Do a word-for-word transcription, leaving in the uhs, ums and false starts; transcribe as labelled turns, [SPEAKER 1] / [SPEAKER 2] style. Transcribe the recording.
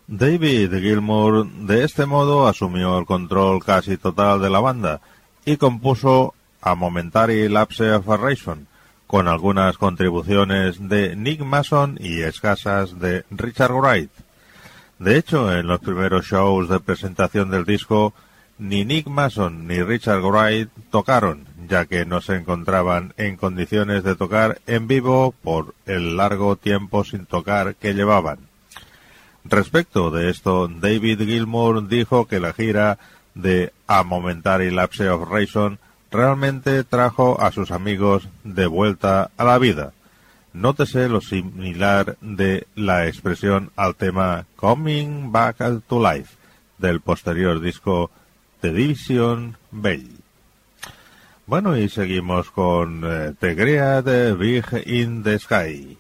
[SPEAKER 1] David Gilmour de este modo asumió el control casi total de la banda y compuso A Momentary Lapse of Reason, con algunas contribuciones de Nick Mason y escasas de Richard Wright. De hecho, en los primeros shows de presentación del disco, ni Nick Mason ni Richard Wright tocaron, ya que no se encontraban en condiciones de tocar en vivo por el largo tiempo sin tocar que llevaban. Respecto de esto, David Gilmour dijo que la gira de A Momentary Lapse of Reason realmente trajo a sus amigos de vuelta a la vida. Nótese lo similar de la expresión al tema Coming Back to Life del posterior disco The Division Bell. Bueno, y seguimos con eh, The Great Big in the Sky.